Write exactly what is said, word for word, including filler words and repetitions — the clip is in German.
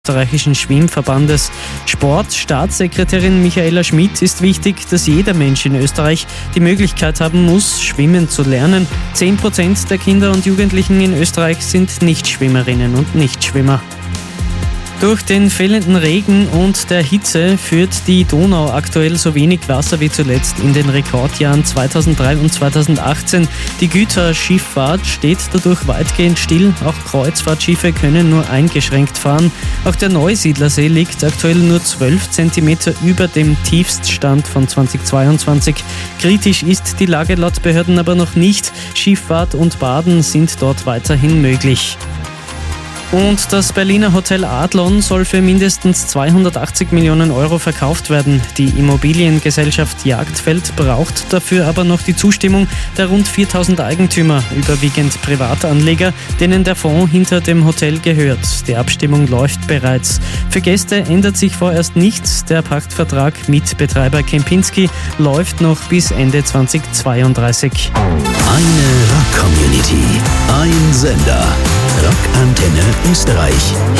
österreichischen Schwimmverbandes. Sportstaatssekretärin Michaela Schmidt ist wichtig, dass jeder Mensch in Österreich die Möglichkeit haben muss, schwimmen zu lernen. Zehn Prozent der Kinder und Jugendlichen in Österreich sind Nichtschwimmerinnen und Nichtschwimmer. Durch den fehlenden Regen und der Hitze führt die Donau aktuell so wenig Wasser wie zuletzt in den Rekordjahren zweitausenddrei und zweitausendachtzehn. Die Güterschifffahrt steht dadurch weitgehend still. Auch Kreuzfahrtschiffe können nur eingeschränkt fahren. Auch der Neusiedlersee liegt aktuell nur zwölf Zentimeter über dem Tiefststand von zweitausendzweiundzwanzig. Kritisch ist die Lage laut Behörden aber noch nicht. Schifffahrt und Baden sind dort weiterhin möglich. Und das Berliner Hotel Adlon soll für mindestens zweihundertachtzig Millionen Euro verkauft werden. Die Immobiliengesellschaft Jagdfeld braucht dafür aber noch die Zustimmung der rund viertausend Eigentümer, überwiegend Privatanleger, denen der Fonds hinter dem Hotel gehört. Die Abstimmung läuft bereits. Für Gäste ändert sich vorerst nichts. Der Pachtvertrag mit Betreiber Kempinski läuft noch bis Ende zweitausendzweiunddreißig. Eine Rock-Community, ein Sender. Rockantenne Österreich.